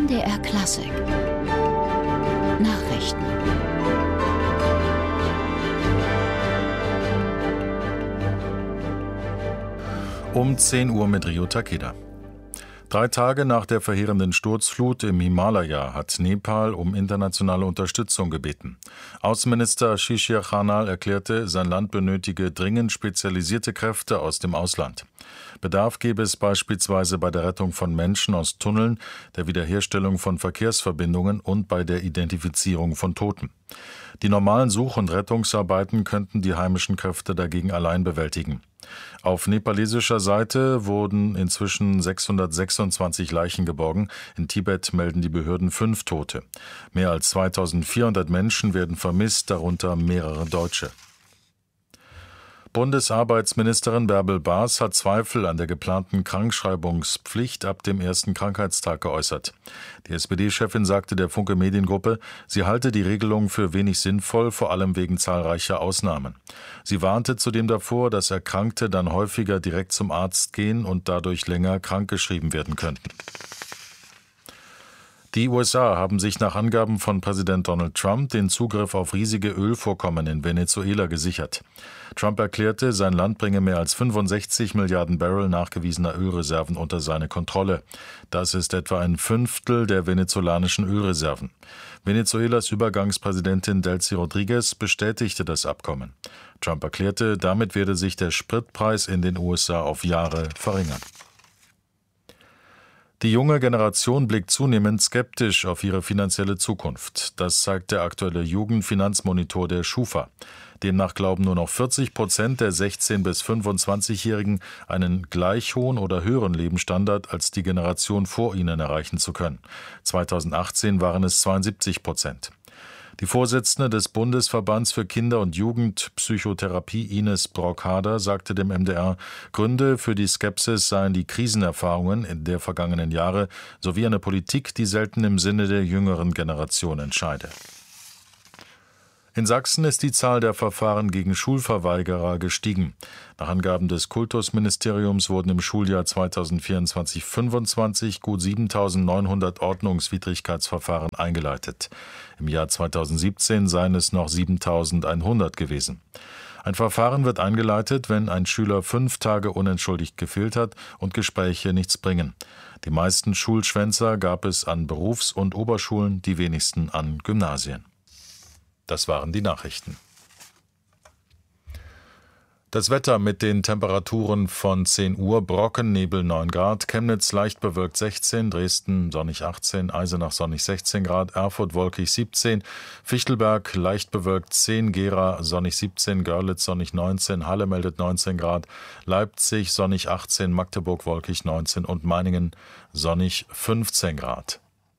MDR Klassik Nachrichten. Um 10 Uhr mit Rio Takeda. 3 Tage nach der verheerenden Sturzflut im Himalaya hat Nepal um internationale Unterstützung gebeten. Außenminister Shishir Khanal erklärte, sein Land benötige dringend spezialisierte Kräfte aus dem Ausland. Bedarf gäbe es beispielsweise bei der Rettung von Menschen aus Tunneln, der Wiederherstellung von Verkehrsverbindungen und bei der Identifizierung von Toten. Die normalen Such- und Rettungsarbeiten könnten die heimischen Kräfte dagegen allein bewältigen. Auf nepalesischer Seite wurden inzwischen 626 Leichen geborgen. In Tibet melden die Behörden 5 Tote. Mehr als 2400 Menschen werden vermisst, darunter mehrere Deutsche. Bundesarbeitsministerin Bärbel Baas hat Zweifel an der geplanten Krankschreibungspflicht ab dem ersten Krankheitstag geäußert. Die SPD-Chefin sagte der Funke Mediengruppe, sie halte die Regelung für wenig sinnvoll, vor allem wegen zahlreicher Ausnahmen. Sie warnte zudem davor, dass Erkrankte dann häufiger direkt zum Arzt gehen und dadurch länger krankgeschrieben werden könnten. Die USA haben sich nach Angaben von Präsident Donald Trump den Zugriff auf riesige Ölvorkommen in Venezuela gesichert. Trump erklärte, sein Land bringe mehr als 65 Milliarden Barrel nachgewiesener Ölreserven unter seine Kontrolle. Das ist etwa ein Fünftel der venezolanischen Ölreserven. Venezuelas Übergangspräsidentin Delcy Rodriguez bestätigte das Abkommen. Trump erklärte, damit werde sich der Spritpreis in den USA auf Jahre verringern. Die junge Generation blickt zunehmend skeptisch auf ihre finanzielle Zukunft. Das zeigt der aktuelle Jugendfinanzmonitor der Schufa. Demnach glauben nur noch 40% der 16- bis 25-Jährigen, einen gleich hohen oder höheren Lebensstandard als die Generation vor ihnen erreichen zu können. 2018 waren es 72%. Die Vorsitzende des Bundesverbands für Kinder- und Jugendpsychotherapie Ines Brockhader sagte dem MDR, Gründe für die Skepsis seien die Krisenerfahrungen in der vergangenen Jahre sowie eine Politik, die selten im Sinne der jüngeren Generation entscheide. In Sachsen ist die Zahl der Verfahren gegen Schulverweigerer gestiegen. Nach Angaben des Kultusministeriums wurden im Schuljahr 2024/25 gut 7.900 Ordnungswidrigkeitsverfahren eingeleitet. Im Jahr 2017 seien es noch 7.100 gewesen. Ein Verfahren wird eingeleitet, wenn ein Schüler 5 Tage unentschuldigt gefehlt hat und Gespräche nichts bringen. Die meisten Schulschwänzer gab es an Berufs- und Oberschulen, die wenigsten an Gymnasien. Das waren die Nachrichten. Das Wetter mit den Temperaturen von 10 Uhr, Brockennebel 9 Grad, Chemnitz leicht bewölkt 16, Dresden sonnig 18, Eisenach sonnig 16 Grad, Erfurt wolkig 17, Fichtelberg leicht bewölkt 10, Gera sonnig 17, Görlitz sonnig 19, Halle meldet 19 Grad, Leipzig sonnig 18, Magdeburg wolkig 19 und Meiningen sonnig 15 Grad.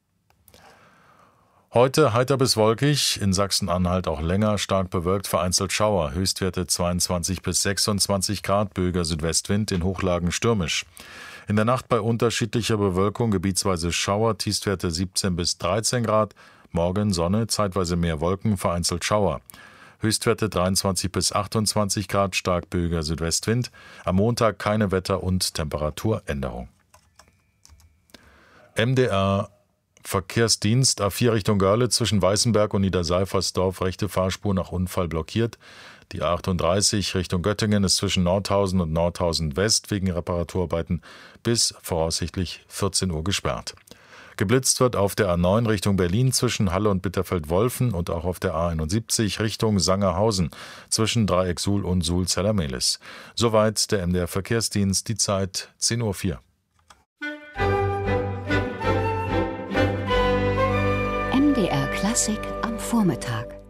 Heute heiter bis wolkig, in Sachsen-Anhalt auch länger, stark bewölkt, vereinzelt Schauer, Höchstwerte 22 bis 26 Grad, böiger Südwestwind, in Hochlagen stürmisch. In der Nacht bei unterschiedlicher Bewölkung gebietsweise Schauer, Tiefstwerte 17 bis 13 Grad, morgen Sonne, zeitweise mehr Wolken, vereinzelt Schauer. Höchstwerte 23 bis 28 Grad, stark böiger Südwestwind, am Montag keine Wetter- und Temperaturänderung. MDR Verkehrsdienst A4 Richtung Görlitz zwischen Weißenberg und Niederseifersdorf, rechte Fahrspur nach Unfall blockiert. Die A38 Richtung Göttingen ist zwischen Nordhausen und Nordhausen West wegen Reparaturarbeiten bis voraussichtlich 14 Uhr gesperrt. Geblitzt wird auf der A9 Richtung Berlin zwischen Halle und Bitterfeld-Wolfen und auch auf der A71 Richtung Sangerhausen zwischen Dreieck Suhl und Suhl-Zellermehlis. Soweit der MDR Verkehrsdienst, die Zeit 10:04 Uhr. MDR Klassik am Vormittag.